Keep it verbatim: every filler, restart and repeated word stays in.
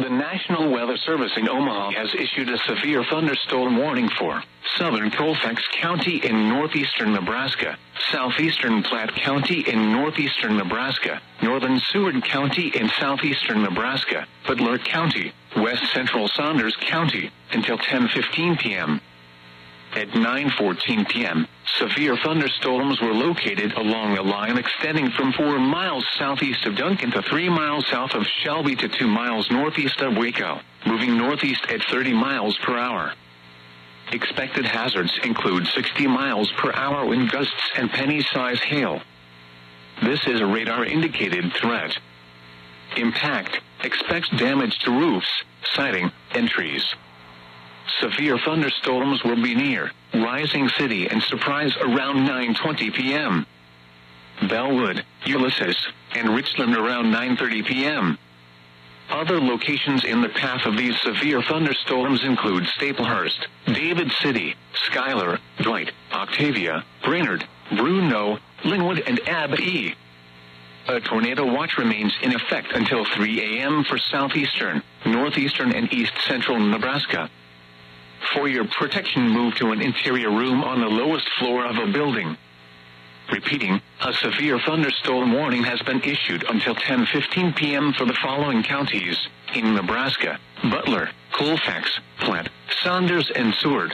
The National Weather Service in Omaha has issued a severe thunderstorm warning for southern Colfax County in northeastern Nebraska, southeastern Platte County in northeastern Nebraska, northern Seward County in southeastern Nebraska, Butler County, west central Saunders County, until ten fifteen p.m. At nine fourteen p.m., severe thunderstorms were located along a line extending from four miles southeast of Duncan to three miles south of Shelby to two miles northeast of Waco, moving northeast at thirty miles per hour. Expected hazards include sixty miles per hour wind gusts and penny-size hail. This is a radar-indicated threat. Impact: expects damage to roofs, siding, and trees. Severe thunderstorms will be near Rising City and Surprise around nine twenty p.m. Bellwood, Ulysses, and Richland around nine thirty p.m. Other locations in the path of these severe thunderstorms include Staplehurst, David City, Schuyler, Dwight, Octavia, Brainerd, Bruno, Linwood, and Abbey. A tornado watch remains in effect until three a.m. for southeastern, northeastern, and east central Nebraska. For your protection, move to an interior room on the lowest floor of a building. Repeating, a severe thunderstorm warning has been issued until ten fifteen p.m. for the following counties in Nebraska: Butler, Colfax, Platte, Saunders, and Seward.